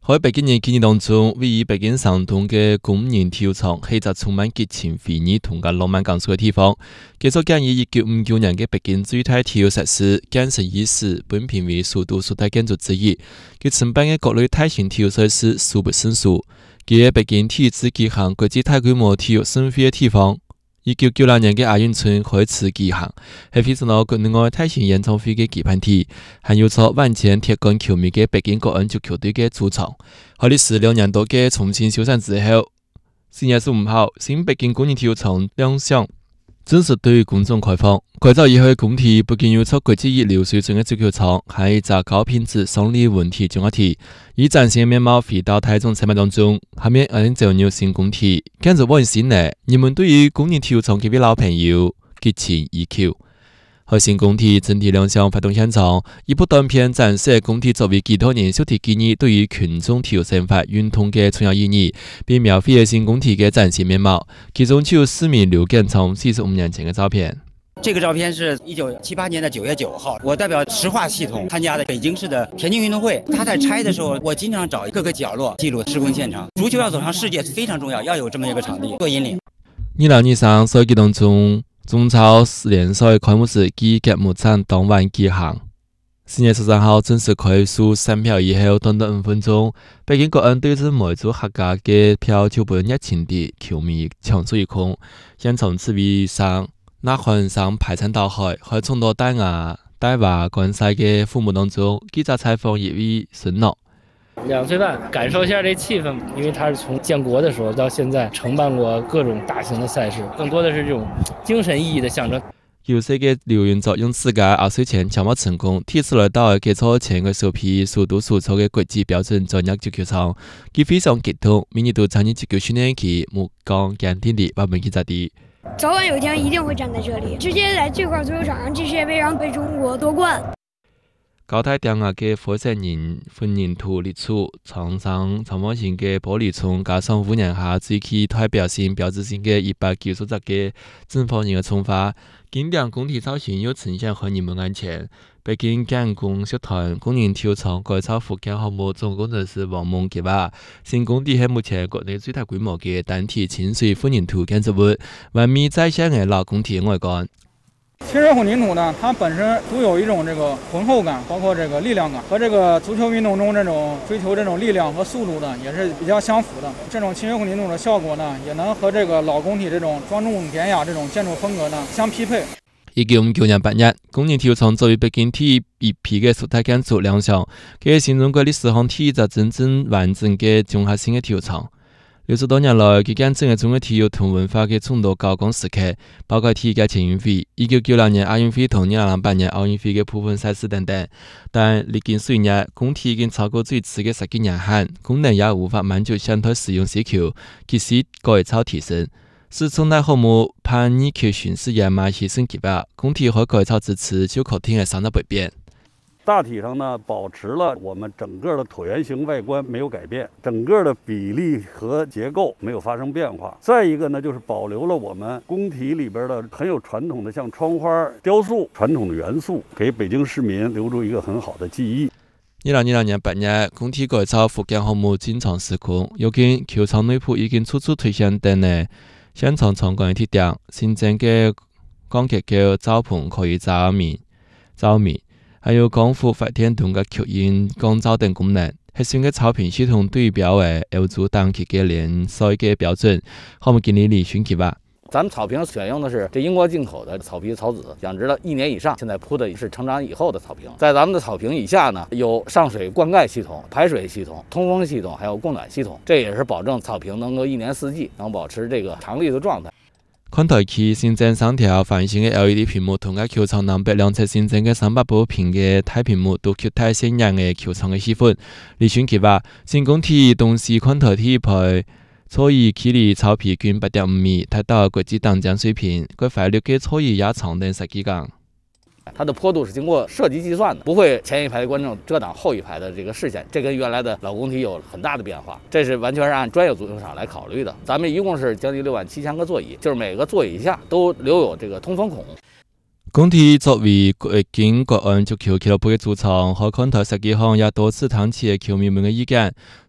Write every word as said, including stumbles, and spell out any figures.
喺北京人記憶當中，位於北京上東嘅公營體育場係一個充滿激情、回憶同埋浪漫感受嘅地方。其實建於一九五九年嘅北京最大體育設施建成伊始，本評為首都十大建築之一。佢承辦嘅各類大型體育設施數不勝數。佢係北京體育節舉行國際大規模體育盛會嘅地方。一九九六年嘅亞運村開始舉行，係非常多國內外大型演唱會嘅舉辦地，還有咗萬千鐵桿球迷嘅北京國安足球隊嘅主場。喺歷時兩年多嘅重新修繕之後，四月十五號，新北京公營體育場亮相，正式對公眾開放。改造以後嘅工體不僅有咗國際一流水準嘅足球場，還有一個高品質雙利文體綜合體，以嶄新嘅面貌回到台中賽馬當中。下面我哋就有新工體，跟住溫馨呢，你們對於公營體育場嘅位老朋友激情依舊。喺新工體整體亮相發動現場，一部短片展示工體作為幾多年修體記憶對於群眾體育生活運動嘅重要意義，並描繪新工體嘅嶄新面貌。其中就有市民劉建從四十五年前嘅照片。 這個照片是一九七八年的九月九號，我代表石化系統參加的北京市的田徑運動會。他在拆的時候，我經常找各個角落記錄施工現場。足球要走上世界非常重要，要有這麼一個場地做引領。 二零二三賽季當中，中超聯賽開幕式暨揭幕戰當晚舉行。四月十三號正式開售售票以後，短短五分鐘，北京國安對住每組客家嘅票就被熱情地球迷搶注一空，現場刺激上。那環上排山倒海，喺眾多帶牙帶娃觀賽嘅父母當中，記者採訪一位孫老。 兩歲半，感受一下這氣氛，因為他是從建國的時候到現在承辦過各種大型的賽事，更多的是這種精神意義的象徵。 有些嘅劉元作用自家二歲前搶冇成功，第一次來到嘅初前嘅首批首都所造嘅國際標準專業足球場，佢非常激動，每年都參與足球訓練期，目光堅定地把門記在地。 早晚有一天一定會站在這裡，直接在這塊足球場上這世界盃上為中國奪冠。 高台頂下嘅火石人混凝土立柱，牆上長方形嘅玻璃窗，加上屋檐下最具代表性、標誌性嘅一百九十隻嘅正方形嘅窗花，經典工體造型又呈現喺人們眼前。北京建工集團公營體育場改造復建項目總工程師王夢傑話：新工體係目前國內最大規模嘅單體清水混凝土建築物，完美再現嘅老工體外觀。 清水混凝土呢，它本身都有一種這個渾厚感，包括這個力量感，和這個足球運動中這種追求這種力量和速度呢，也是比較相符的。這種清水混凝土的效果呢，也能和這個老工體這種莊重典雅這種建築風格呢相匹配。 一九五九年八月，公營體育場作為北京體育一批嘅十大建築亮相，佢係新中國歷史上第一個真正完整嘅綜合性嘅體育場。六十多年來，佢見證咗中國體育同文化嘅眾多高光時刻，包括體育嘅全運會、一九九六年亞運會同二零零八年奧運會嘅部分賽事等等。但歷經歲月，工體已經超過最遲嘅十幾年限，功能也無法滿足現代使用需求，其實改造提升。是重大項目盼二期巡視也買犧牲計劃，工體和改造支持就確定係三大不變。 大體上呢，保持了我們整個的橢圓形外觀沒有改變，整個的比例和結構沒有發生變化。再一個呢，就是保留了我們工體裏邊的很有傳統的像窗花、雕塑傳統的元素，給北京市民留住一個很好的記憶。 二零二零年八月，工體改造復建項目進場施工，如今球場內部已經處處推向燈呢。現場參觀嘅地點，新增嘅光結構罩棚可以照明、照明，還有光伏發電同嘅吸引光照等功能。核心嘅草坪系統對標為歐洲當期嘅聯賽嘅標準。項目經理李迅奇話： 咱們草坪選用的是這英國進口的草皮草籽，養殖了一年以上，現在鋪的是成長以後的草坪。在咱們的草坪以下呢，有上水灌溉系統、排水系統、通風系統，還有供暖系統，這也是保證草坪能夠一年四季能保持這個常綠的狀態。 看台區新增三條泛型嘅 L E D 屏幕，同埋球場南北兩側新增嘅三百多平嘅大屏幕，都缺太顯眼嘅球場嘅氣氛。李迅奇話：新工體東西看台體育台。座椅距離草皮均八點五米，達到國際頂尖水平。佢快樂嘅座椅也長等十幾公。 它的坡度是經過設計計算的，不會前一排的觀眾遮擋後一排的這個視線，這跟原來的老工體有很大的變化。這是完全是按專業足球場來考慮的。咱們一共是將近六萬七千個座椅，就是每個座椅下都留有這個通風孔。 工體作為北京國安足球俱樂部嘅主場，和看台十幾項也多次聽取球迷們嘅意見。